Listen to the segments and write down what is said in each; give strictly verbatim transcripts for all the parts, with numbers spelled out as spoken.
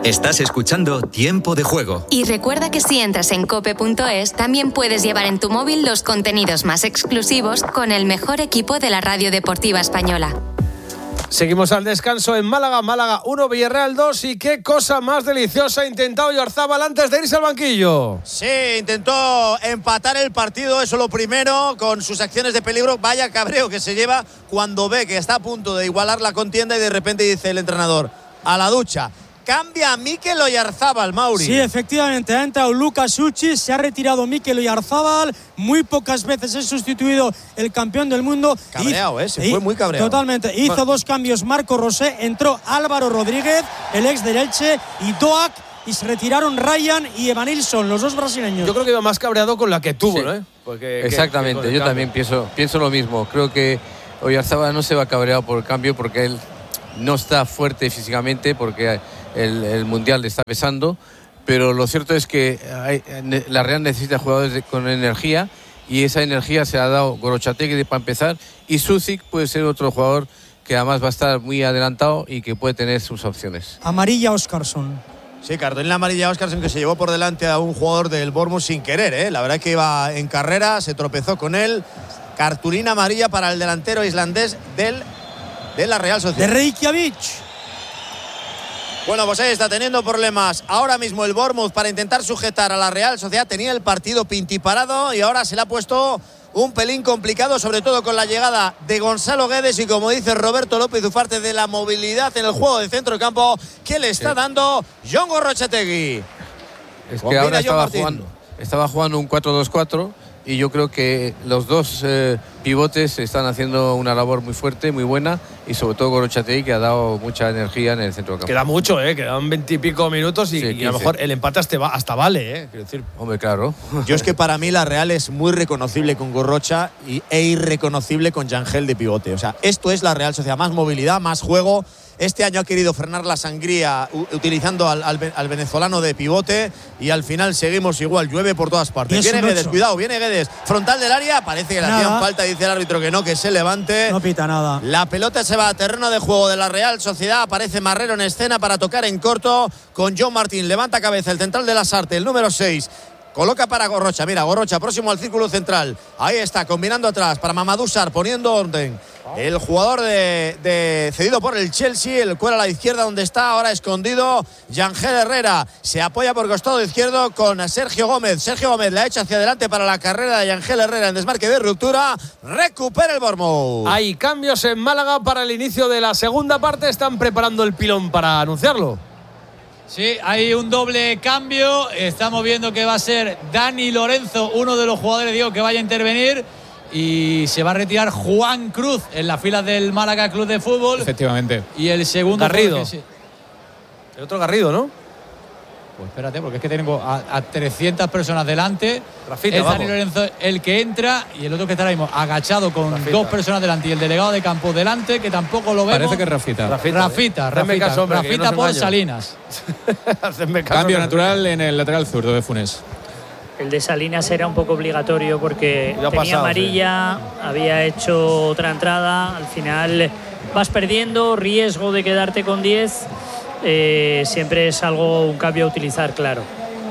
Estás escuchando Tiempo de Juego. Y recuerda que si entras en cope punto es, también puedes llevar en tu móvil los contenidos más exclusivos con el mejor equipo de la radio deportiva española. Seguimos al descanso en Málaga, Málaga uno, Villarreal dos, y qué cosa más deliciosa ha intentado Oyarzábal antes de irse al banquillo. Sí, intentó empatar el partido, eso lo primero, con sus acciones de peligro. Vaya cabreo que se lleva cuando ve que está a punto de igualar la contienda y de repente dice el entrenador, a la ducha. Cambia a Mikel Oyarzábal, Mauri. Sí, efectivamente, ha entrado Lucas Uchi, se ha retirado Mikel Oyarzábal, muy pocas veces es sustituido el campeón del mundo. Cabreado, ¿eh? Se fue muy cabreado. Totalmente, hizo bueno. dos cambios Marco Rosé, entró Álvaro Rodríguez, el ex del Elche, y Doak, y se retiraron Ryan y Evanilson, los dos brasileños. Yo creo que iba más cabreado con la que tuvo, sí. ¿no? Porque, Exactamente, que, que yo también pienso, pienso lo mismo. Creo que Oyarzábal no se va cabreado por el cambio porque él no está fuerte físicamente, porque el, el Mundial le está pesando, pero lo cierto es que hay, la Real necesita jugadores de, con energía, y esa energía se ha dado Gorrotxategi para empezar, y Sucic puede ser otro jugador que además va a estar muy adelantado y que puede tener sus opciones. Amarilla Óscarsson. Sí, cartulina amarilla Óscarsson, que se llevó por delante a un jugador del Bournemouth sin querer, ¿eh? La verdad es que iba en carrera, se tropezó con él. Cartulina amarilla para el delantero islandés del, de la Real Sociedad. De Reykjavik. Bueno, pues ahí está teniendo problemas ahora mismo el Bournemouth para intentar sujetar a la Real Sociedad. Tenía el partido pintiparado y ahora se le ha puesto un pelín complicado, sobre todo con la llegada de Gonzalo Guedes y, como dice Roberto López Ufarte, de la movilidad en el juego de centro de campo que le está sí. dando Jon Gorrotxategi. Es que ahora estaba jugando, estaba jugando un cuatro dos cuatro, y yo creo que los dos eh, pivotes están haciendo una labor muy fuerte, muy buena, y sobre todo Gorrotxategi, que ha dado mucha energía en el centro del campo. Queda mucho, ¿eh? Quedan veintipico minutos y, sí, y a lo mejor el empate hasta, hasta vale, ¿eh? Quiero decir. Hombre, claro. Yo es que para mí la Real es muy reconocible con Gorrocha y, e irreconocible con Yangel de pivote. O sea, esto es la Real Sociedad, más movilidad, más juego. Este año ha querido frenar la sangría utilizando al, al, al venezolano de pivote, y al final seguimos igual, llueve por todas partes. Viene Guedes, cuidado, viene Guedes, frontal del área, parece que le hacían falta, dice el árbitro que no, que se levante. No pita nada. La pelota se va a terreno de juego de la Real Sociedad, aparece Marrero en escena para tocar en corto con John Martín, levanta cabeza el central de Lasarte, el número seis. Coloca para Gorrocha, mira, Gorrocha próximo al círculo central. Ahí está, combinando atrás para Mamadou Sarr, poniendo orden. El jugador de, de cedido por el Chelsea, el cuero a la izquierda donde está, ahora escondido Yangel Herrera. Se apoya por costado izquierdo con Sergio Gómez. Sergio Gómez la echa hacia adelante para la carrera de Yangel Herrera en desmarque de ruptura. Recupera el Bournemouth. Hay cambios en Málaga para el inicio de la segunda parte. Están preparando el pilón para anunciarlo. Sí, hay un doble cambio. Estamos viendo que va a ser Dani Lorenzo, uno de los jugadores, digo, que vaya a intervenir. Y se va a retirar Juan Cruz en las filas del Málaga Club de Fútbol. Efectivamente. Y el segundo... Garrido. Sí. El otro Garrido, ¿no? Pues espérate, porque es que tengo a, a trescientas personas delante. Rafita, es vamos. Dani Lorenzo el que entra, y el otro que está ahora mismo agachado con Rafita. dos personas delante, y el delegado de campo delante, que tampoco lo vemos. Parece que es Rafita. Rafita, Rafita, Rafita, caso, hombre, Rafita no por engaño. Salinas. Cambio natural en el lateral zurdo de Funes. El de Salinas era un poco obligatorio porque Ya tenía pasado, amarilla, sí. Había hecho otra entrada, al final vas perdiendo, riesgo de quedarte con diez, eh, siempre es algo, un cambio a utilizar, claro.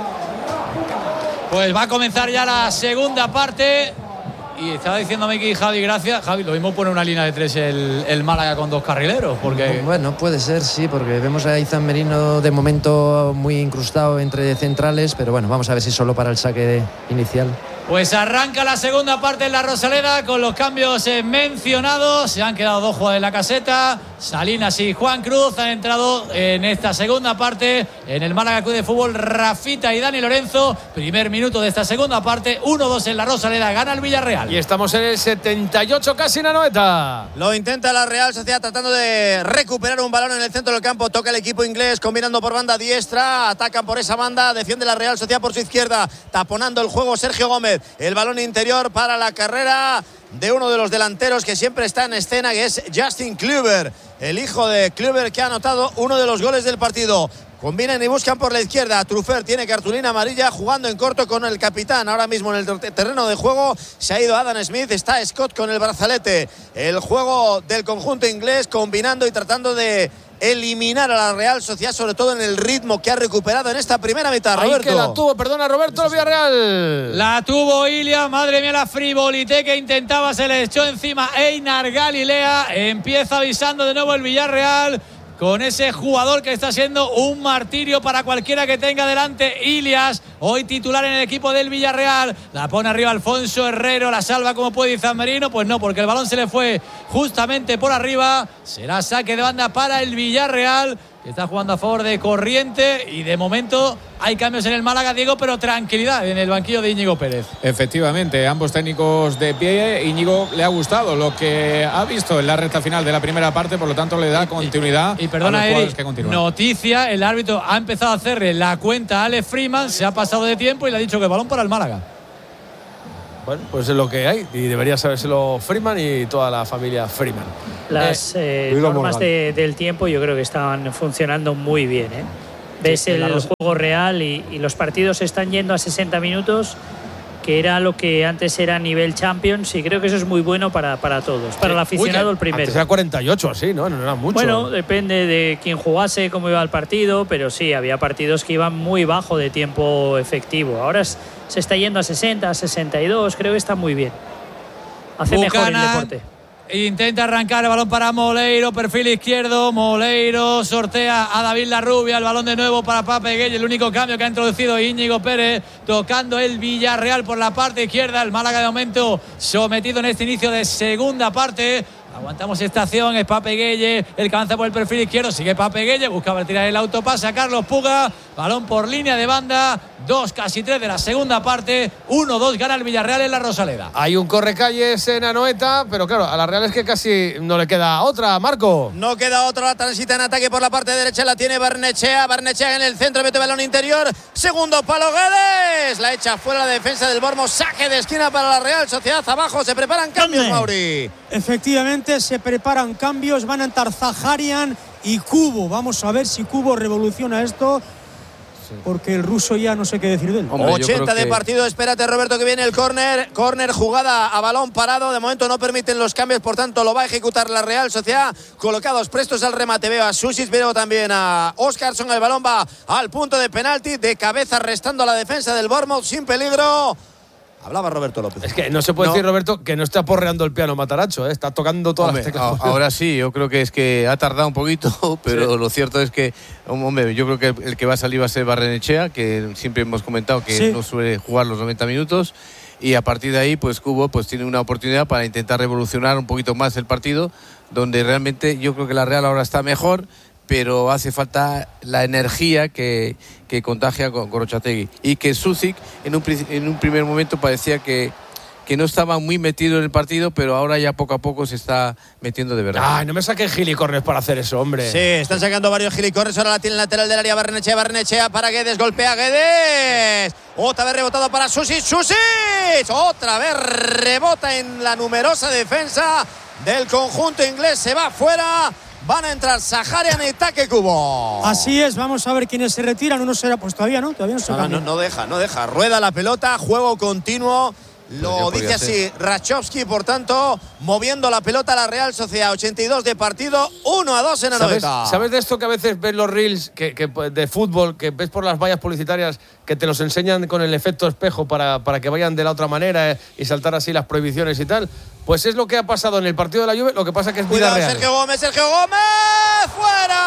Pues va a comenzar ya la segunda parte. Y estaba diciendo Miki y Javi, gracias. Javi, lo mismo pone una línea de tres el, el Málaga con dos carrileros. Porque... Bueno, puede ser, sí, porque vemos a Izan Merino de momento muy incrustado entre centrales, pero bueno, vamos a ver si solo para el saque inicial. Pues arranca la segunda parte en la Rosaleda con los cambios eh, mencionados. Se han quedado dos jugadores en la caseta. Salinas y Juan Cruz han entrado en esta segunda parte en el Málaga Club de Fútbol. Rafita y Dani Lorenzo. Primer minuto de esta segunda parte. uno dos en la Rosaleda. Gana el Villarreal. Y estamos en el setenta y ocho, casi en Anoeta. Lo intenta la Real Sociedad tratando de recuperar un balón en el centro del campo. Toca el equipo inglés combinando por banda diestra. Atacan por esa banda. Defiende la Real Sociedad por su izquierda. Taponando el juego Sergio Gómez. El balón interior para la carrera de uno de los delanteros que siempre está en escena, que es Justin Kluivert, el hijo de Kluivert, que ha anotado uno de los goles del partido. Combinan y buscan por la izquierda. Truffert tiene cartulina amarilla, jugando en corto con el capitán. Ahora mismo en el terreno de juego se ha ido Adam Smith. Está Scott con el brazalete. El juego del conjunto inglés combinando y tratando de eliminar a la Real Sociedad, sobre todo en el ritmo que ha recuperado en esta primera mitad. Ahí Roberto. que la tuvo, perdona Roberto, el Villarreal. La tuvo Ilia, madre mía la frivolité que intentaba, se le echó encima Einar Galilea. Empieza avisando de nuevo el Villarreal con ese jugador que está siendo un martirio para cualquiera que tenga delante. Ilias, hoy titular en el equipo del Villarreal. La pone arriba Alfonso Herrero, la salva como puede Izan Merino. Pues no, porque el balón se le fue justamente por arriba. Será saque de banda para el Villarreal, que está jugando a favor de Corriente. Y de momento hay cambios en el Málaga, Diego, pero tranquilidad en el banquillo de Íñigo Pérez. Efectivamente, ambos técnicos de pie. Íñigo le ha gustado lo que ha visto en la recta final de la primera parte, por lo tanto le da continuidad y, y, y perdona, a los jugadores Eric, que continúan. Noticia, el árbitro ha empezado a hacerle la cuenta a Alex Freeman, se ha pasado de tiempo y le ha dicho que el balón para el Málaga. Bueno, pues es lo que hay y debería sabérselo Freeman y toda la familia Freeman. Las eh, eh, normas de, del tiempo yo creo que están funcionando muy bien, ¿eh? Ves sí, el, el juego real y, y los partidos se están yendo a sesenta minutos, que era lo que antes era nivel Champions, y creo que eso es muy bueno para, para todos, para sí. el aficionado. Uy, el primero. Antes era cuarenta y ocho así, ¿no? No era mucho. Bueno, depende de quién jugase, cómo iba el partido, pero sí, había partidos que iban muy bajo de tiempo efectivo. Ahora es, se está yendo a sesenta, a sesenta y dos, creo que está muy bien. Hace Buchanan mejor el deporte. Intenta arrancar el balón para Moleiro, perfil izquierdo. Moleiro sortea a David Larrubia. El balón de nuevo para Pape Gueye. El único cambio que ha introducido Íñigo Pérez, tocando el Villarreal por la parte izquierda. El Málaga de momento sometido en este inicio de segunda parte. Aguantamos esta acción, es Pape Gueye el que avanza por el perfil izquierdo, sigue Pape Gueye, buscaba tirar el autopase a Carlos Puga, balón por línea de banda, dos casi tres de la segunda parte, uno dos gana el Villarreal en la Rosaleda. Hay un correcalles en Anoeta, pero claro, a la Real es que casi no le queda otra, Marco. No queda otra, la transita en ataque por la parte derecha, la tiene Barnechea, Barnechea en el centro, mete balón interior, segundo palo Guedes, la echa fuera la defensa del Bournemouth, saque de esquina para la Real Sociedad, abajo se preparan cambios, Mauri. Efectivamente, se preparan cambios, van a entrar Zaharian y Kubo. Vamos a ver si Kubo revoluciona esto, porque el ruso ya no sé qué decir de él. Hombre, ochenta de que... partido, espérate Roberto que viene el córner, córner jugada a balón parado, de momento no permiten los cambios, por tanto lo va a ejecutar la Real Sociedad, colocados prestos al remate, veo a Susic, veo también a Óscarsson, el balón va al punto de penalti, de cabeza restando a la defensa del Bournemouth, sin peligro. Hablaba Roberto López. Es que no se puede no. decir, Roberto, que no está porreando el piano Mataracho, ¿eh? Está tocando todas hombre, las teclas. Ahora sí, yo creo que es que ha tardado un poquito, pero sí. Lo cierto es que, hombre, yo creo que el que va a salir va a ser Barrenechea, que siempre hemos comentado que sí. no suele jugar los noventa minutos, y a partir de ahí, pues Kubo pues tiene una oportunidad para intentar revolucionar un poquito más el partido, donde realmente yo creo que la Real ahora está mejor, pero hace falta la energía que, que contagia con Gorrotxategi. Y que Susic en un, en un primer momento parecía que, que no estaba muy metido en el partido, pero ahora ya poco a poco se está metiendo de verdad. Ay, no me saquen gilicornes para hacer eso, hombre. Sí, están sacando varios gilicornes, ahora la tiene el lateral del área Barrenechea, Barrenechea para Guedes, golpea Guedes. Otra vez rebotado para Susic, Susic. Otra vez rebota en la numerosa defensa del conjunto inglés, se va fuera. Van a entrar Zaharian y Take Kubo. Así es, vamos a ver quiénes se retiran. Uno será, pues todavía no, todavía no se no, no, no deja, no deja. Rueda la pelota, juego continuo. Lo dice así Rachovsky, por tanto, moviendo la pelota a la Real Sociedad. ochenta y dos de partido, uno a dos en Anoeta. ¿Sabes, ¿Sabes de esto que a veces ves los reels que, que, de fútbol, que ves por las vallas publicitarias, que te los enseñan con el efecto espejo para, para que vayan de la otra manera eh, y saltar así las prohibiciones y tal? Pues es lo que ha pasado en el partido de la Juve, lo que pasa que es vida Cuidado, real. Sergio Gómez, Sergio Gómez, fuera.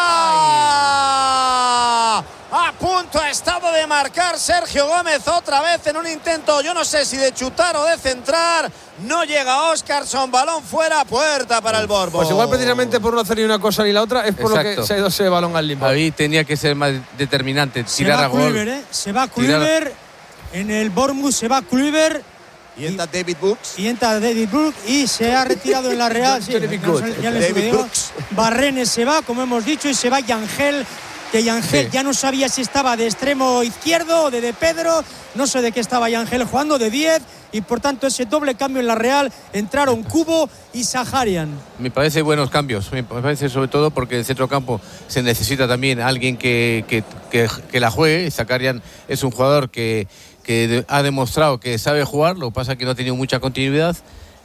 Ay. A punto ha estado de marcar Sergio Gómez otra vez en un intento, yo no sé si de chutar o de centrar. No llega Óscarsson, balón fuera, puerta para el Bournemouth. Pues igual precisamente por no hacer ni una cosa ni la otra, es por Exacto. lo que se ha ido ese balón al limbo. Ahí tenía que ser más determinante, se tirar va a gol. Kluivert, ¿eh? Se va Kluivert, en el Bournemouth se va Kluivert. Y entra David Brooks. Y entra David Brooks y se ha retirado en la Real. Sí, David Brooks. Barrenes se va, como hemos dicho, y se va Yangel. Que Yangel sí. ya no sabía si estaba de extremo izquierdo o de De Pedro, no sé de qué estaba Yangel jugando, de diez, y por tanto ese doble cambio en la Real, entraron Kubo y Zaharian. Me parece buenos cambios, me parece sobre todo porque en el centrocampo se necesita también alguien que, que, que, que la juegue. Zaharian es un jugador que, que ha demostrado que sabe jugar, lo que pasa es que no ha tenido mucha continuidad.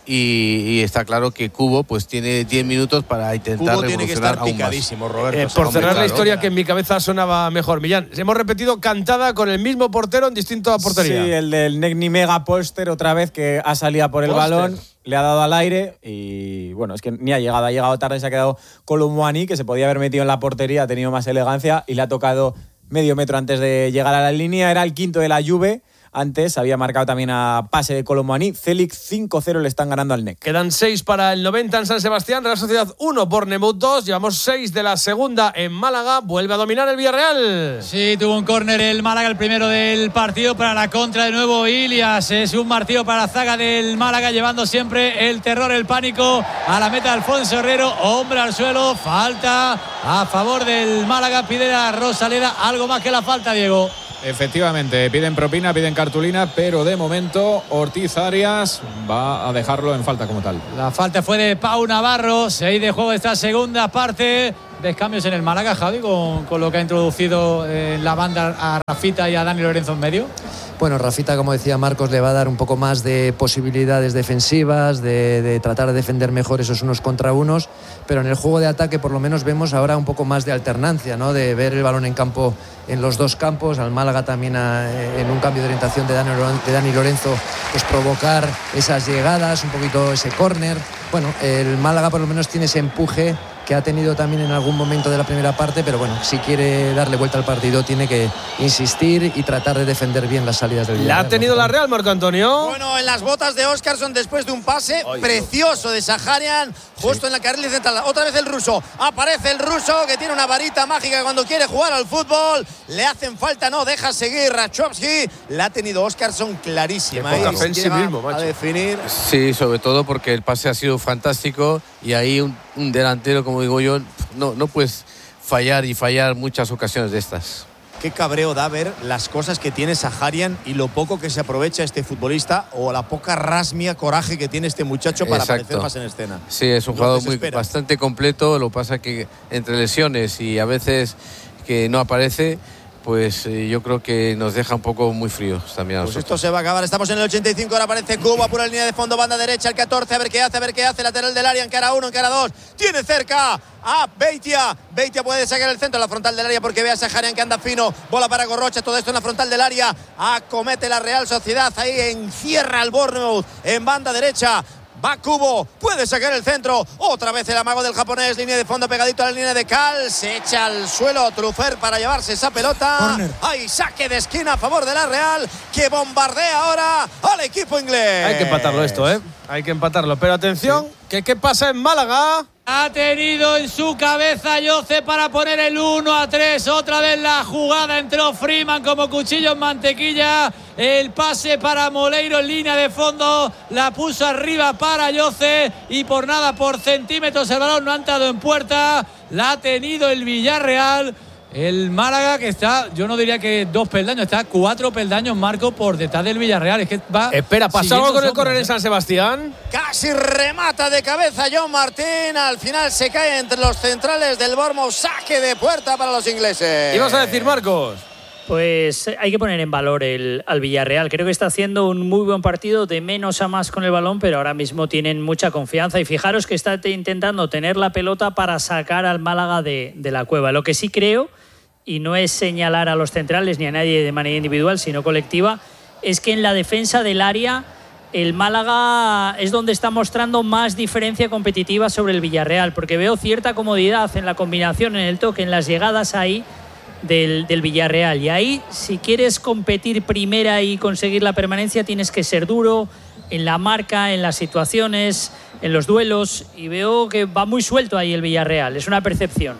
Y, y está claro que Cubo pues tiene diez minutos para intentar Cubo tiene que estar picadísimo, Roberto. Eh, por cerrar claro, la historia claro. que en mi cabeza sonaba mejor. Millán, hemos repetido cantada con el mismo portero en distinta portería. Sí, el del Negni Mega Póster otra vez que ha salido por el Póster. balón, le ha dado al aire y bueno, es que ni ha llegado, ha llegado tarde, se ha quedado Colomboani, que se podía haber metido en la portería, ha tenido más elegancia y le ha tocado medio metro antes de llegar a la línea. Era el quinto de la Juve. Antes había marcado también a pase de Colomboani. Celic cinco cero le están ganando al N E C. Quedan seis para el noventa en San Sebastián. Real Sociedad uno, Bournemouth dos. Llevamos seis de la segunda en Málaga. Vuelve a dominar el Villarreal. Sí, tuvo un córner el Málaga, el primero del partido para la contra de nuevo Ilias. Es un martillo para la zaga del Málaga, llevando siempre el terror, el pánico a la meta. Alfonso Herrero, hombre al suelo, falta a favor del Málaga. Pide a Rosaleda algo más que la falta, Diego. Efectivamente, piden propina, piden cartulina, pero de momento Ortiz Arias va a dejarlo en falta como tal. La falta fue de Pau Navarro. Seis de juego esta segunda parte. ¿Ves cambios en el Málaga, Javi, con, con lo que ha introducido en la banda a Rafita y a Dani Lorenzo en medio? Bueno, Rafita, como decía Marcos, le va a dar un poco más de posibilidades defensivas, de, de tratar de defender mejor esos unos contra unos, pero en el juego de ataque por lo menos vemos ahora un poco más de alternancia, ¿no? De ver el balón en campo en los dos campos, al Málaga también a, en un cambio de orientación de Dani, de Dani Lorenzo, pues provocar esas llegadas, un poquito ese córner. Bueno, el Málaga por lo menos tiene ese empuje que ha tenido también en algún momento de la primera parte, pero bueno, si quiere darle vuelta al partido tiene que insistir y tratar de defender bien las salidas del Villarreal. La ha tenido la Real, Marco Antonio. Bueno, en las botas de Óscarson después de un pase Ay, precioso de Saharian, justo sí. en la carril central. Otra vez el ruso, aparece el ruso que tiene una varita mágica cuando quiere jugar al fútbol. Le hacen falta, no deja seguir Rachowski. La ha tenido Óscarson clarísima. Qué poca fe en sí mismo, macho. A definir. Sí, sobre todo porque el pase ha sido fantástico y ahí un, un delantero, como digo yo, no, no puedes fallar y fallar muchas ocasiones de estas. Qué cabreo da ver las cosas que tiene Saharian y lo poco que se aprovecha este futbolista o la poca rasmia, coraje que tiene este muchacho para Exacto. aparecer más en escena. Sí, es un Lo jugador muy, desespera. bastante completo, lo que pasa que entre lesiones y a veces que no aparece, pues eh, yo creo que nos deja un poco muy fríos también a Pues nosotros. esto se va a acabar. Estamos en el ochenta y cinco, ahora aparece Cubo, apura la línea de fondo, banda derecha, el catorce, a ver qué hace, a ver qué hace, lateral del área, encara uno, encara dos, tiene cerca a Beitia. Beitia puede sacar el centro, la frontal del área porque ve a Saharian que anda fino, bola para Gorrocha, todo esto en la frontal del área, acomete la Real Sociedad, ahí encierra al Bournemouth en banda derecha. Va Cubo, puede sacar el centro. Otra vez el amago del japonés, línea de fondo pegadito a la línea de Cal. Se echa al suelo Trufer para llevarse esa pelota. Corner. Hay saque de esquina a favor de la Real, que bombardea ahora al equipo inglés. Hay que empatarlo esto, ¿eh? Hay que empatarlo. Pero atención, sí. que qué pasa en Málaga. Ha tenido en su cabeza Yoce para poner el uno a tres. Otra vez la jugada, entró Freeman como cuchillo en mantequilla. El pase para Moleiro en línea de fondo. La puso arriba para Yoce. Y por nada, por centímetros, el balón no ha entrado en puerta. La ha tenido el Villarreal. El Málaga que está, yo no diría que dos peldaños, está cuatro peldaños, Marco, por detrás del Villarreal. Es que va. Espera, ¿pasa algo con el córner en San Sebastián? Casi remata de cabeza John Martín. Al final se cae entre los centrales del Bournemouth. Saque de puerta para los ingleses. ¿Qué ibas a decir, Marcos? Pues hay que poner en valor el, al Villarreal. Creo que está haciendo un muy buen partido, de menos a más con el balón, pero ahora mismo tienen mucha confianza. Y fijaros que está intentando tener la pelota para sacar al Málaga de, de la cueva. Lo que sí creo, y no es señalar a los centrales ni a nadie de manera individual, sino colectiva, es que en la defensa del área el Málaga es donde está mostrando más diferencia competitiva sobre el Villarreal, porque veo cierta comodidad en la combinación, en el toque, en las llegadas ahí Del, del Villarreal. Y ahí, si quieres competir primera y conseguir la permanencia, tienes que ser duro en la marca, en las situaciones, en los duelos. Y veo que va muy suelto ahí el Villarreal. Es una percepción.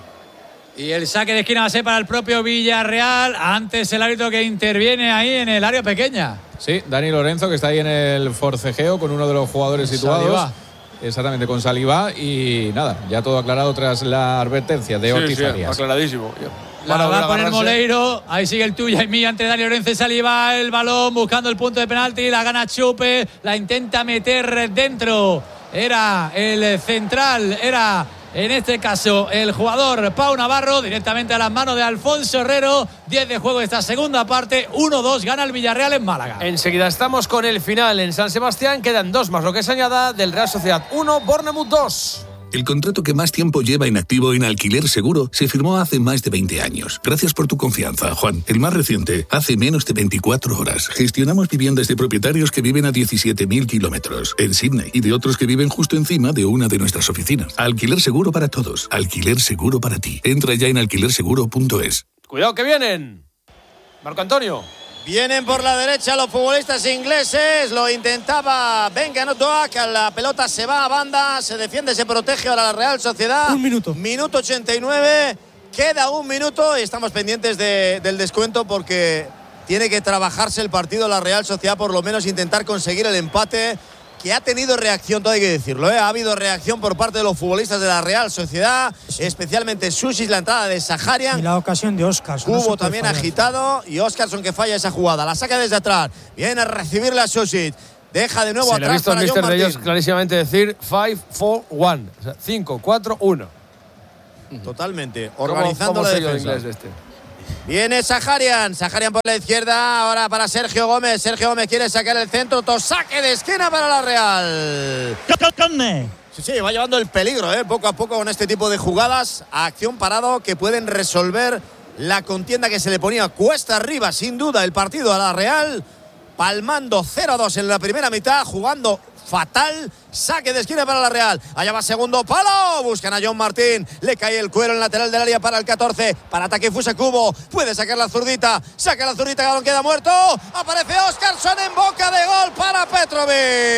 Y el saque de esquina va a ser para el propio Villarreal. Antes el árbitro que interviene ahí en el área pequeña. Sí, Dani Lorenzo, que está ahí en el forcejeo con uno de los jugadores situados. Saliba. Exactamente, con Saliba. Y nada, ya todo aclarado tras la advertencia de Ortiz sí, sí, Arias. aclaradísimo. La va a poner Moleiro. Ahí sigue el tuya y mía entre Dani Lorenzo y Saliba. El balón buscando el punto de penalti. La gana Chupe. La intenta meter dentro. Era el central. Era en este caso el jugador Pau Navarro, directamente a las manos de Alfonso Herrero. diez de juego esta segunda parte, uno dos, gana el Villarreal en Málaga. Enseguida estamos con el final en San Sebastián, quedan dos más lo que se añada del Real Sociedad uno, Bournemouth dos. El contrato que más tiempo lleva inactivo en Alquiler Seguro se firmó hace más de veinte años. Gracias por tu confianza, Juan. El más reciente, hace menos de veinticuatro horas. Gestionamos viviendas de propietarios que viven a diecisiete mil kilómetros en Sydney y de otros que viven justo encima de una de nuestras oficinas. Alquiler Seguro para todos. Alquiler Seguro para ti. Entra ya en alquiler seguro punto es. Cuidado que vienen. Marco Antonio. Vienen por la derecha los futbolistas ingleses, lo intentaba Benga Doak, la pelota se va a banda, se defiende, se protege ahora la Real Sociedad. Un minuto. Minuto ochenta y nueve, queda un minuto y estamos pendientes de, del descuento porque tiene que trabajarse el partido la Real Sociedad, por lo menos intentar conseguir el empate, que ha tenido reacción, todo hay que decirlo, ¿eh? Ha habido reacción por parte de los futbolistas de la Real Sociedad, sí. Especialmente Susis, la entrada de Saharian. Y la ocasión de Óscarson. Hubo no también fallar. agitado y Óscarson que falla esa jugada. La saca desde atrás, viene a recibirla a Susis. Deja de nuevo Se atrás le ha visto para al John míster de Martín. ellos clarísimamente decir cinco, cuatro, uno. O sea, cinco, cuatro, uno. Totalmente. Organizando la defensa. Inglés de este. Viene Saharian, Saharian por la izquierda, ahora para Sergio Gómez. Sergio Gómez quiere sacar el centro, saque de esquina para la Real. Sí, sí, va llevando el peligro, ¿eh? Poco a poco con este tipo de jugadas a acción parado que pueden resolver la contienda que se le ponía cuesta arriba, sin duda, el partido a la Real. Palmando cero a dos en la primera mitad, jugando fatal, saque de esquina para la Real. Allá va segundo palo, buscan a John Martín, le cae el cuero en lateral del área para el catorce, para ataque Fusa Cubo, puede sacar la zurdita, saca la zurdita, balón queda muerto, aparece Óscarson en boca de gol para Petrovic.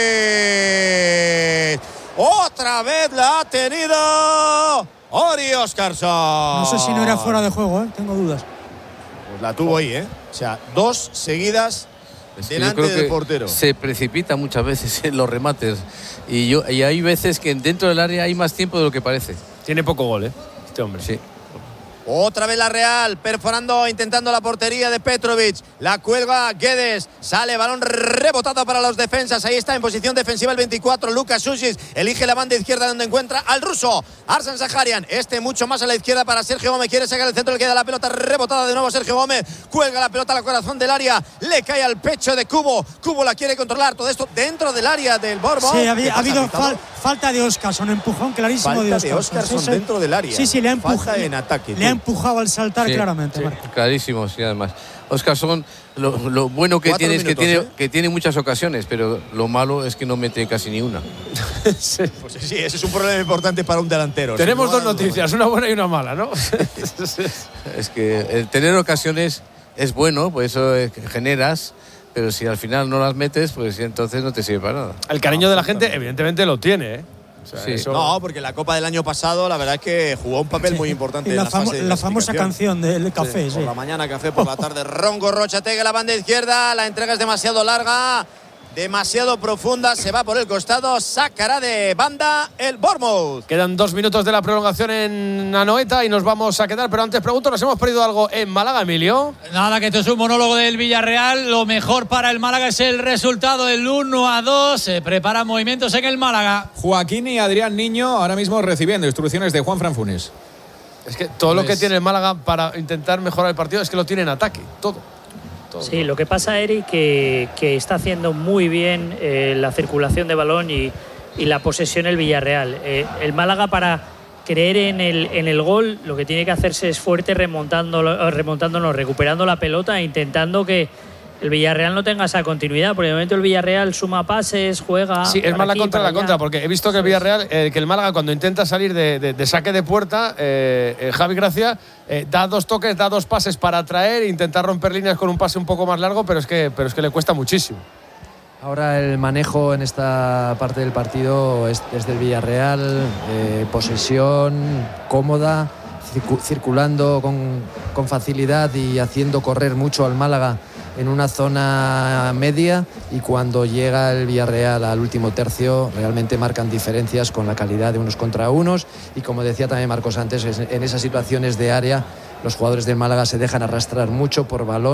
Otra vez la ha tenido Ori Óscarson. No sé si no era fuera de juego, ¿eh? Tengo dudas. Pues la tuvo ahí, ¿eh? O sea, dos seguidas. Es que delante yo creo del que portero. Se precipita muchas veces en los remates y, yo, y hay veces que dentro del área hay más tiempo de lo que parece. Tiene poco gol, ¿eh? Este hombre. Sí. Otra vez la Real, perforando, intentando la portería de Petrovic. La cuelga Guedes. Sale, balón rebotado para los defensas. Ahí está en posición defensiva el veinticuatro, Lucas Susis. Elige la banda izquierda donde encuentra al ruso Arsen Saharian. Este mucho más a la izquierda para Sergio Gómez. Quiere sacar el centro, le queda la pelota rebotada de nuevo Sergio Gómez. Cuelga la pelota al corazón del área. Le cae al pecho de Cubo. Cubo la quiere controlar. Todo esto dentro del área del Bournemouth. Sí, ha, ha habido fal, falta de Óscarson, empujón clarísimo falta de Óscarson. Sí, sí. Dentro del área. Sí, sí, le ha empujado. en ataque. Le ha empujado al saltar, sí, claramente. Sí, Marco. clarísimo, sí, además. Óscarson, lo, lo bueno que tiene es que tiene, ¿eh? que tiene muchas ocasiones, pero lo malo es que no mete casi ni una. Sí. Pues sí, ese es un problema importante para un delantero. Tenemos dos noticias, una buena y una mala, ¿no? Es que el tener ocasiones es bueno, pues eso generas, pero si al final no las metes, pues entonces no te sirve para nada. El cariño de la gente, evidentemente, lo tiene, ¿eh? O sea, sí. eso... No, porque la Copa del año pasado, la verdad es que jugó un papel sí. muy importante. Y la, en la, famo fase de la famosa canción del café, sí. Por la mañana café, por la tarde Rongo Rochategui, la banda izquierda, la entrega es demasiado larga, demasiado profunda, se va por el costado, sacará de banda el Bournemouth. Quedan dos minutos de la prolongación en Anoeta y nos vamos a quedar, pero antes pregunto, ¿nos hemos perdido algo en Málaga, Emilio? Nada, que esto es un monólogo del Villarreal. Lo mejor para el Málaga es el resultado, el uno a dos. Se preparan movimientos en el Málaga. Joaquín y Adrián Niño ahora mismo recibiendo instrucciones de Juan Fran Funes. Es que todo pues... lo que tiene el Málaga para intentar mejorar el partido es que lo tiene en ataque, todo. Todo. Sí, lo que pasa, Eric, que, que está haciendo muy bien eh, la circulación de balón y, y la posesión el Villarreal. Eh, el Málaga, para creer en el, en el gol, lo que tiene que hacerse es fuerte remontando, remontándonos, recuperando la pelota e intentando que el Villarreal no tenga esa continuidad. Por el momento el Villarreal suma pases, juega. Sí, es más la contra la contra, porque he visto que el Villarreal, eh, que el Málaga cuando intenta salir de, de, de saque de puerta, eh, eh, Javi Gracia eh, da dos toques, da dos pases para atraer e intentar romper líneas con un pase un poco más largo, pero es que, pero es que le cuesta muchísimo. Ahora el manejo en esta parte del partido es desde el Villarreal, eh, posesión cómoda, circu circulando con, con facilidad y haciendo correr mucho al Málaga en una zona media, y cuando llega el Villarreal al último tercio realmente marcan diferencias con la calidad de unos contra unos, y como decía también Marcos antes, en esas situaciones de área los jugadores del Málaga se dejan arrastrar mucho por balón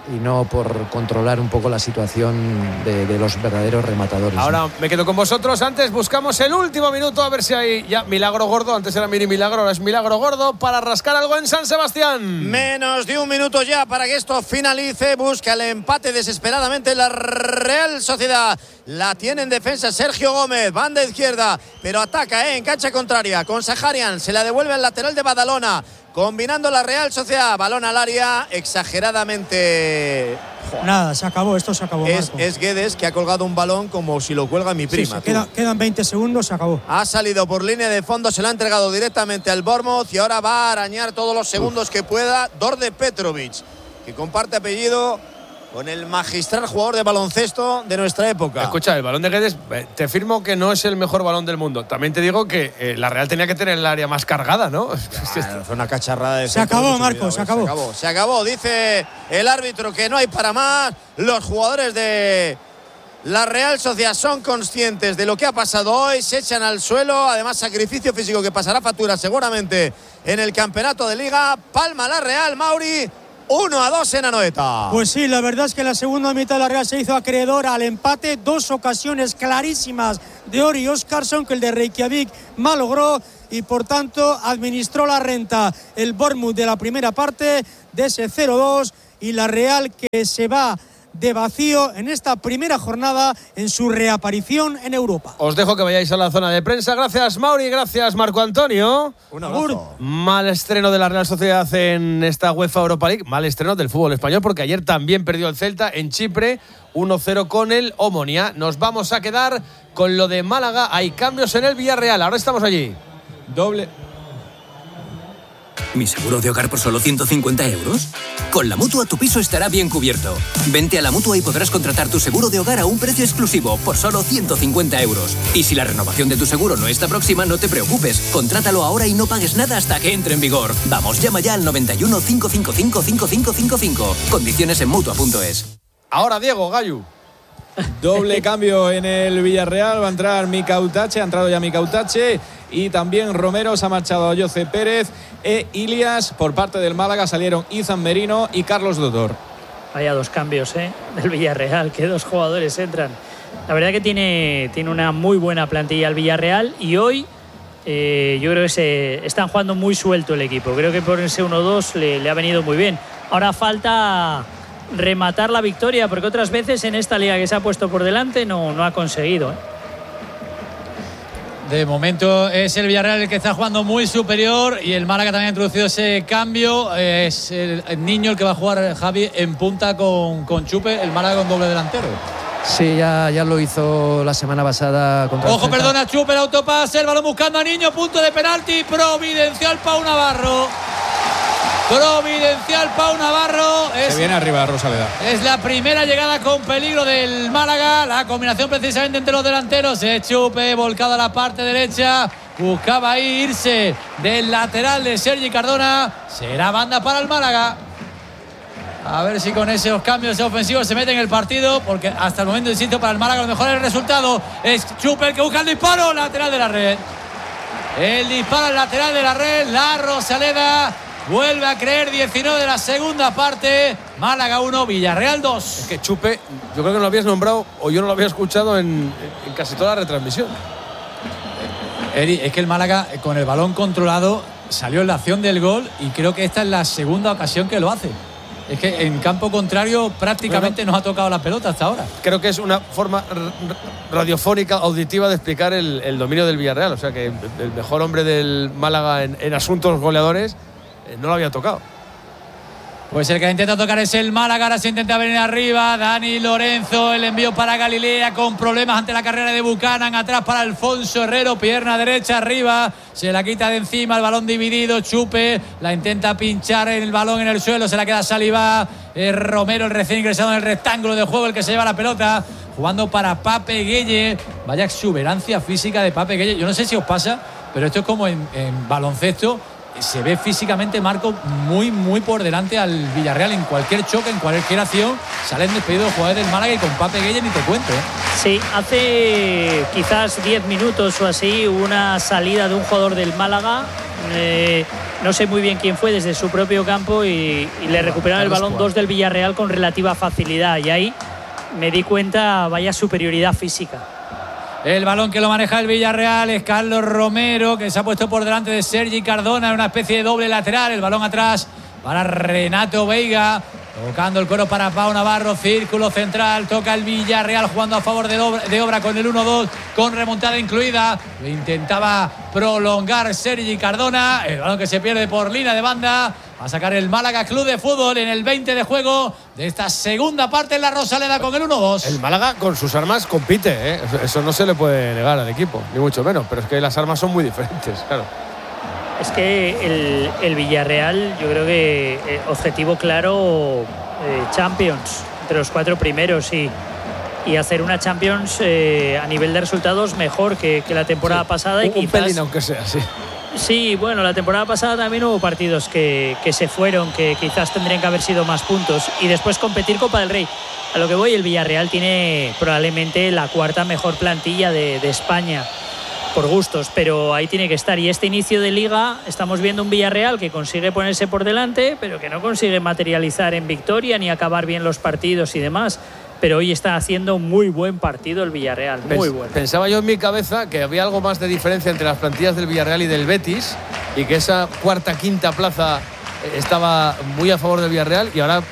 y no por controlar un poco la situación de, de los verdaderos rematadores. Ahora ¿no? me quedo con vosotros. Antes buscamos el último minuto a ver si hay ya milagro gordo. Antes era mini milagro, ahora es milagro gordo para rascar algo en San Sebastián. Menos de un minuto ya para que esto finalice. Busca el empate desesperadamente la Real Sociedad. La tiene en defensa Sergio Gómez, banda izquierda, pero ataca ¿eh? en cancha contraria con Saharian. Se la devuelve al lateral de Badalona. Combinando la Real Sociedad, balón al área, exageradamente. Joder. Nada, se acabó, esto se acabó. Es, es Guedes que ha colgado un balón como si lo cuelga mi prima. Sí, sí, queda, quedan veinte segundos, se acabó. Ha salido por línea de fondo, se la ha entregado directamente al Bournemouth y ahora va a arañar todos los segundos Uf. que pueda Đorđe Petrovic, que comparte apellido con el magistral jugador de baloncesto de nuestra época. Escucha, el balón de Guedes, te firmo que no es el mejor balón del mundo. También te digo que eh, la Real tenía que tener el área más cargada, ¿no? Ya, fue una cacharrada de Se acabó, Marco, se acabó. se acabó. Se acabó, dice el árbitro que no hay para más. Los jugadores de la Real Sociedad son conscientes de lo que ha pasado hoy, se echan al suelo, además sacrificio físico que pasará factura seguramente en el campeonato de Liga. Palma la Real, Mauri. uno a dos en Anoeta. Pues sí, la verdad es que la segunda mitad de la Real se hizo acreedora al empate. Dos ocasiones clarísimas de Ori Óscarsson que el de Reykjavik malogró y por tanto administró la renta el Bournemouth de la primera parte de ese cero dos y la Real que se va de vacío en esta primera jornada en su reaparición en Europa. Os dejo que vayáis a la zona de prensa. Gracias, Mauri, gracias, Marco Antonio. Un abrazo. Mal estreno de la Real Sociedad en esta UEFA Europa League. Mal estreno del fútbol español porque ayer también perdió el Celta en Chipre uno cero con el Omonia. Nos vamos a quedar con lo de Málaga. Hay cambios en el Villarreal. Ahora estamos allí. Doble. ¿Mi seguro de hogar por solo ciento cincuenta euros? Con la Mutua tu piso estará bien cubierto. Vente a la Mutua y podrás contratar tu seguro de hogar a un precio exclusivo por solo ciento cincuenta euros. Y si la renovación de tu seguro no está próxima, no te preocupes. Contrátalo ahora y no pagues nada hasta que entre en vigor. Vamos, llama ya al noventa y uno, cinco cinco cinco, cinco cinco cinco cinco. Condiciones en Mutua punto es. Ahora Diego Gallu. Doble cambio en el Villarreal. Va a entrar Mika Utache. Ha entrado ya Mika Utache. Y también Romero. Se ha marchado a Jose Pérez e Ilias. Por parte del Málaga salieron Izan Merino y Carlos Dodor. Vaya dos cambios ¿eh? del Villarreal. Que dos jugadores entran. La verdad que tiene, tiene una muy buena plantilla el Villarreal. Y hoy eh, yo creo que se están jugando muy suelto el equipo. Creo que ponerse uno dos le, le ha venido muy bien. Ahora falta rematar la victoria, porque otras veces en esta liga que se ha puesto por delante no, no ha conseguido. ¿eh? De momento es el Villarreal el que está jugando muy superior y el Málaga también ha introducido ese cambio. Es el, el niño el que va a jugar Javi en punta con, con Chupe, el Málaga con doble delantero. Sí, ya, ya lo hizo la semana pasada contra Ojo, perdona, Chupe, el autopase, el balón buscando a Niño, punto de penalti, providencial Pau Navarro. Providencial Pau Navarro. Es, Se viene arriba Rosaleda. Es la primera llegada con peligro del Málaga. La combinación precisamente entre los delanteros. Es Chupe volcado a la parte derecha. Buscaba ahí irse del lateral de Sergi Cardona. Será banda para el Málaga. A ver si con esos cambios ofensivos se mete en el partido. Porque hasta el momento, insisto, para el Málaga lo mejor es el resultado. Es Chupe el que busca el disparo. Lateral de la red. El disparo al lateral de la red. La Rosaleda vuelve a creer. Diecinueve de la segunda parte. Málaga uno, Villarreal dos. Es que Chupe, yo creo que no lo habías nombrado o yo no lo había escuchado en, en casi toda la retransmisión. Eri, es que el Málaga con el balón controlado salió en la acción del gol y creo que esta es la segunda ocasión que lo hace. Es que en campo contrario prácticamente bueno, nos ha tocado la pelota hasta ahora. Creo que es una forma radiofónica, auditiva de explicar el, el dominio del Villarreal. O sea que el mejor hombre del Málaga en, en asuntos goleadores eh, no lo había tocado. Pues el que intenta tocar es el Málaga. Ahora se intenta venir arriba. Dani Lorenzo, el envío para Galilea con problemas ante la carrera de Buchanan. Atrás para Alfonso Herrero, pierna derecha arriba. Se la quita de encima, el balón dividido. Chupe, la intenta pinchar en el balón en el suelo. Se la queda Saliba. Es Romero, el recién ingresado en el rectángulo de juego, el que se lleva la pelota. Jugando para Pape Gueye. Vaya exuberancia física de Pape Gueye. Yo no sé si os pasa, pero esto es como en, en baloncesto. Se ve físicamente Marco muy muy por delante al Villarreal en cualquier choque, en cualquier acción. Salen despedidos los jugadores del Málaga y con Pape Gueye ni te cuento, ¿eh? Sí, hace quizás diez minutos o así una salida de un jugador del Málaga, eh, no sé muy bien quién fue, desde su propio campo y, y le recuperaron el balón dos del Villarreal con relativa facilidad y ahí me di cuenta, vaya superioridad física. El balón que lo maneja el Villarreal es Carlos Romero, que se ha puesto por delante de Sergi Cardona en una especie de doble lateral. El balón atrás para Renato Veiga, tocando el cuero para Pau Navarro, círculo central, toca el Villarreal jugando a favor de obra, de obra con el uno dos, con remontada incluida. Lo intentaba prolongar Sergi Cardona, el balón que se pierde por línea de banda. Va a sacar el Málaga Club de Fútbol en el veinte de juego de esta segunda parte en la Rosaleda con el uno dos. El Málaga con sus armas compite, ¿eh? Eso, eso no se le puede negar al equipo, ni mucho menos, pero es que las armas son muy diferentes, claro. Es que el, el Villarreal, yo creo que eh, objetivo claro, eh, Champions, entre los cuatro primeros y, y hacer una Champions eh, a nivel de resultados mejor que, que la temporada sí, pasada. Un, y quizás, un pelín aunque sea, sí. Sí, bueno, la temporada pasada también hubo partidos que, que se fueron, que quizás tendrían que haber sido más puntos. Y después competir Copa del Rey. A lo que voy, el Villarreal tiene probablemente la cuarta mejor plantilla de, de España, por gustos, pero ahí tiene que estar. Y este inicio de Liga, estamos viendo un Villarreal que consigue ponerse por delante, pero que no consigue materializar en victoria ni acabar bien los partidos y demás. Pero hoy está haciendo un muy buen partido el Villarreal, muy bueno. Pensaba yo en mi cabeza que había algo más de diferencia entre las plantillas del Villarreal y del Betis y que esa cuarta, quinta plaza estaba muy a favor del Villarreal y ahora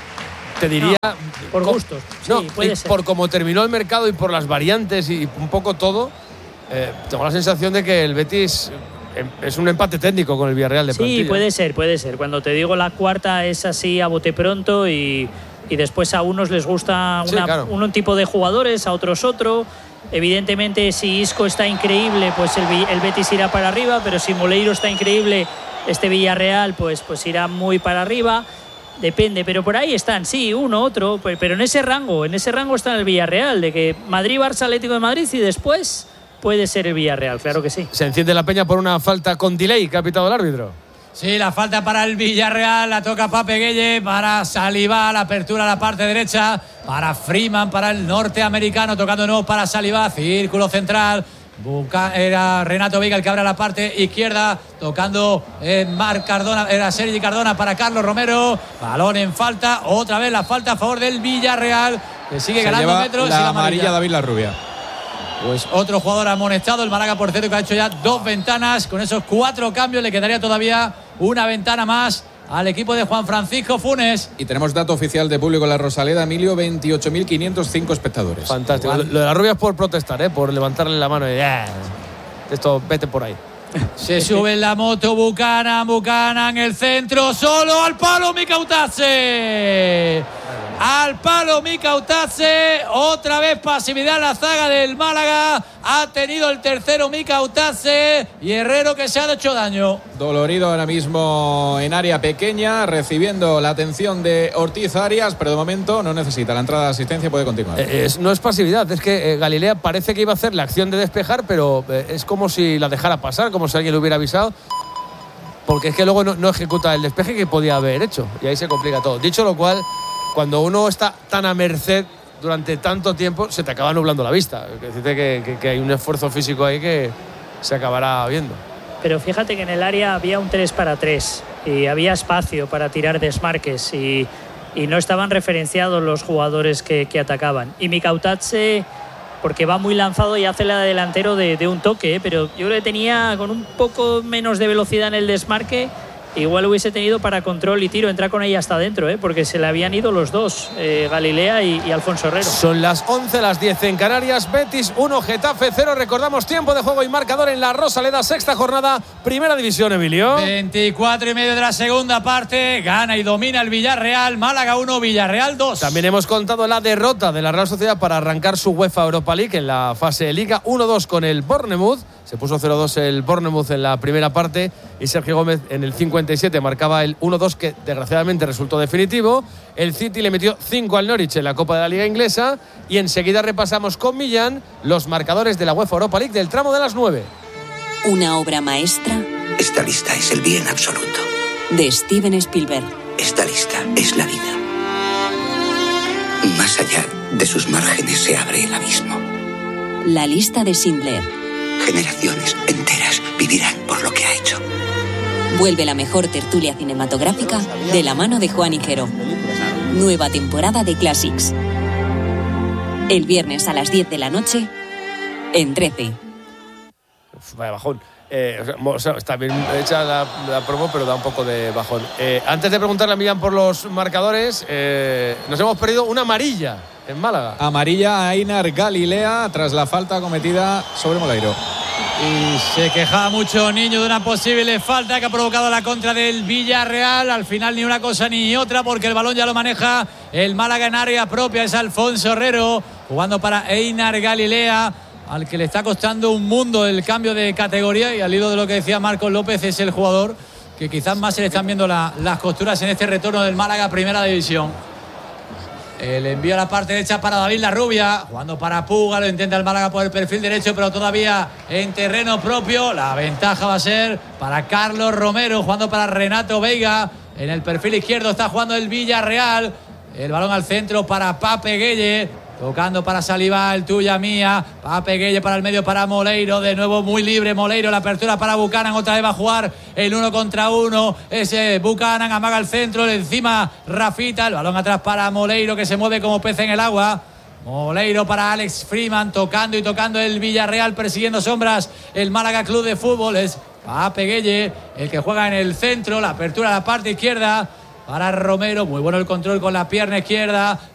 te diría… No, por gustos, sí, no, puede ser. Por cómo terminó el mercado y por las variantes y un poco todo, eh, tengo la sensación de que el Betis es un empate técnico con el Villarreal de plantilla. Sí, puede ser, puede ser. Cuando te digo la cuarta es así a bote pronto y… y después a unos les gusta una, sí, claro. un tipo de jugadores, a otros otro. Evidentemente, si Isco está increíble, pues el, el Betis irá para arriba, pero si Moleiro está increíble, este Villarreal pues, pues irá muy para arriba. Depende, pero por ahí están, sí, uno, otro, pero en ese rango, en ese rango está el Villarreal, de que Madrid, Barça, Atlético de Madrid y después puede ser el Villarreal, claro que sí. Se enciende la peña por una falta con delay que ha pitado el árbitro. Sí, la falta para el Villarreal, la toca Pape Gueye, para Saliba, la apertura a la parte derecha, para Freeman, para el norteamericano, tocando de nuevo para Saliba, círculo central, Buca, era Renato Veiga el que abre a la parte izquierda, tocando eh, Marc Cardona, era Sergi Cardona para Carlos Romero, balón en falta, otra vez la falta a favor del Villarreal, que sigue Se ganando lleva metros. La y la amarilla David Larrubia. Pues otro jugador amonestado, el Málaga, por cierto, que ha hecho ya dos ventanas. Con esos cuatro cambios le quedaría todavía una ventana más al equipo de Juan Francisco Funes. Y tenemos dato oficial de público en la Rosaleda, Emilio, veintiocho mil quinientos cinco espectadores. Fantástico. Lo, lo de la rubia es por protestar, ¿eh? Por levantarle la mano y eh, esto, vete por ahí. Se sube en la moto Buchanan, Buchanan, el centro, solo al palo Micautase. Al palo Micautase, otra vez pasividad la zaga del Málaga, ha tenido el tercero Micautase y Herrero que se ha hecho daño. Dolorido ahora mismo en área pequeña, recibiendo la atención de Ortiz Arias, pero de momento no necesita la entrada de asistencia, puede continuar. Eh, es, no es pasividad, es que eh, Galilea parece que iba a hacer la acción de despejar, pero eh, es como si la dejara pasar, como si alguien le hubiera avisado, porque es que luego no, no ejecuta el despeje que podía haber hecho y ahí se complica todo. Dicho lo cual, cuando uno está tan a merced durante tanto tiempo, se te acaba nublando la vista. Decirte que, que, que hay un esfuerzo físico ahí que se acabará viendo. Pero fíjate que en el área había un tres para tres y había espacio para tirar desmarques y, y no estaban referenciados los jugadores que, que atacaban. Y Micautase, porque va muy lanzado y hace la delantero de, de un toque, ¿eh? Pero yo creo que tenía con un poco menos de velocidad en el desmarque. Igual hubiese tenido para control y tiro, entrar con ella hasta adentro, ¿eh? Porque se le habían ido los dos, eh, Galilea y, y Alfonso Herrero. Son las once, las diez en Canarias. Betis uno, Getafe cero. Recordamos tiempo de juego y marcador en la Rosaleda, sexta jornada, primera división, Emilio. veinticuatro y medio de la segunda parte. Gana y domina el Villarreal. Málaga uno, Villarreal dos. También hemos contado la derrota de la Real Sociedad para arrancar su UEFA Europa League en la fase de Liga. uno dos con el Bournemouth. Se puso cero dos el Bournemouth en la primera parte y Sergio Gómez en el cincuenta y siete marcaba el uno dos que desgraciadamente resultó definitivo. El City le metió cinco al Norwich en la Copa de la Liga Inglesa y enseguida repasamos con Millán los marcadores de la UEFA Europa League del tramo de las nueve. Una obra maestra. Esta lista es el bien absoluto. De Steven Spielberg. Esta lista es la vida. Más allá De sus márgenes se abre el abismo. La lista de Schindler. Generaciones enteras vivirán por lo que ha hecho. Vuelve la mejor tertulia cinematográfica de la mano de Juan Higuero. Nueva temporada de Classics. El viernes a las diez de la noche en trece. Uf, vaya bajón. Eh, o sea, o sea, está bien hecha la, la promo, pero da un poco de bajón. Eh, antes de preguntarle a Millán por los marcadores, eh, nos hemos perdido una amarilla en Málaga. Amarilla a Einar Galilea tras la falta cometida sobre Moleiro. Y se quejaba mucho Niño de una posible falta que ha provocado la contra del Villarreal. Al final ni una cosa ni otra, porque el balón ya lo maneja el Málaga en área propia. Es Alfonso Herrero jugando para Einar Galilea, al que le está costando un mundo el cambio de categoría, y al hilo de lo que decía Marcos López, es el jugador que quizás más se le están viendo la, las costuras en este retorno del Málaga a Primera División. El envío a la parte derecha para David Larrubia, jugando para Puga, lo intenta el Málaga por el perfil derecho, pero todavía en terreno propio. La ventaja va a ser para Carlos Romero, jugando para Renato Veiga. En el perfil izquierdo está jugando el Villarreal. El balón al centro para Pape Gueye, tocando para Saliba, el tuya mía. Pape Gueye para el medio para Moleiro. De nuevo muy libre Moleiro. La apertura para Buchanan. Otra vez va a jugar el uno contra uno. Ese Buchanan amaga el centro. Encima Rafita. El balón atrás para Moleiro, que se mueve como pez en el agua. Moleiro para Alex Freeman. Tocando y tocando el Villarreal. Persiguiendo sombras el Málaga Club de Fútbol. Es Pape Gueye el que juega en el centro. La apertura a la parte izquierda para Romero. Muy bueno el control con la pierna izquierda.